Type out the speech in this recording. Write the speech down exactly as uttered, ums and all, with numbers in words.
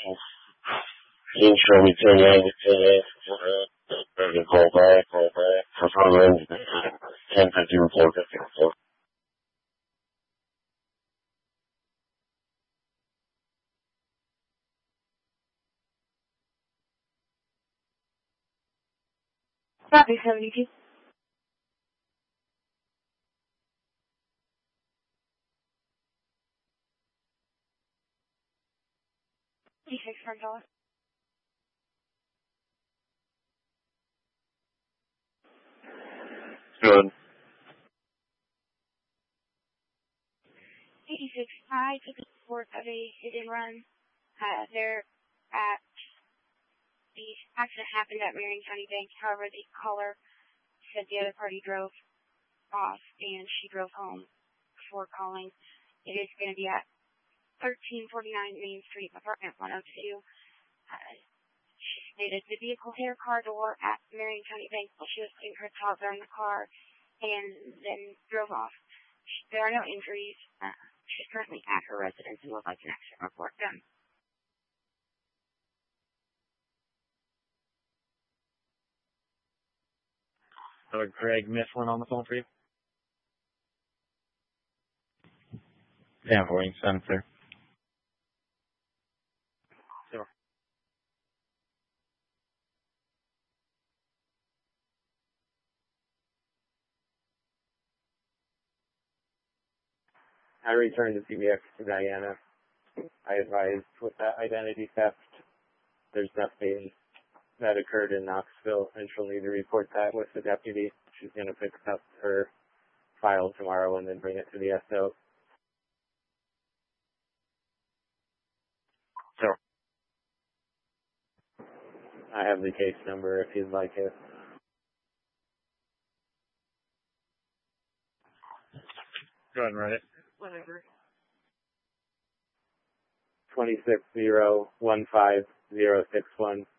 He showed me ten years, ten years, and call back, call back. For some reason, ten fifty report, fifty report. Copy seventy-two. D six front door. Good. eighty-six. I took a report of a hit and run. Uh, there at the accident happened at Marion County Bank. However, the caller said the other party drove off and she drove home before calling. It is going to be at thirteen forty-nine Main Street, apartment one oh two. Uh, she stated the vehicle hit her car door at Marion County Bank while she was putting her toddler in the car and then drove off. There are no injuries. Uh, she's currently at her residence and would like an accident report done. Or Greg Mifflin on the phone for you? Yeah, voice sensor. Sure. I returned the C B X to Diana. I advised with that identity theft, there's nothing that occurred in Knoxville, and she'll need to report that with the deputy. She's going to pick up her file tomorrow and then bring it to the S O. Sure. I have the case number if you'd like it. Go ahead and write it. Whatever. twenty-six zero one five zero six one.